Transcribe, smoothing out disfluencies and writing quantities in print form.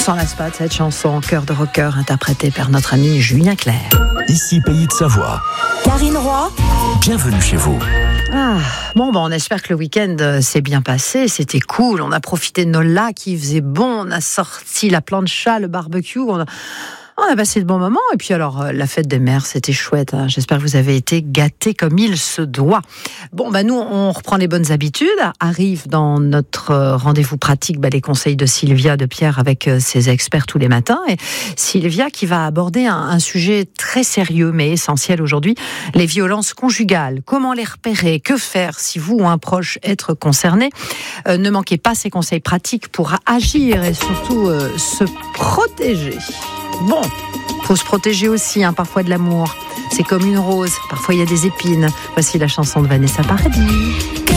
s'en lasse pas de cette chanson Cœur de rocker interprétée par notre ami Julien Clerc. Ici Pays de Savoie. Karine Roy. Bienvenue chez vous. On espère que le week-end s'est bien passé, c'était cool, on a profité de nos lacs, il faisait bon, on a sorti la plancha, le barbecue, on a passé de bons moments. Et puis alors, la fête des mères, c'était chouette. Hein. J'espère que vous avez été gâtés comme il se doit. Nous, on reprend les bonnes habitudes. Arrive dans notre rendez-vous pratique les conseils de Sylvia de Pierre avec ses experts tous les matins. Et Sylvia qui va aborder un sujet très sérieux mais essentiel aujourd'hui, les violences conjugales. Comment les repérer? Que faire si vous ou un proche êtes concerné? Ne manquez pas ces conseils pratiques pour agir et surtout se protéger. Faut se protéger aussi, parfois de l'amour. C'est comme une rose, parfois il y a des épines. Voici la chanson de Vanessa Paradis.